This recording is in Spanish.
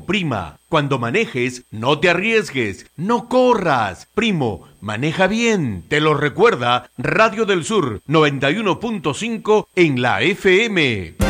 prima. Cuando manejes, no te arriesgues, no corras. Primo, maneja bien. Te lo recuerda Radio del Sur 91.5 en la FM.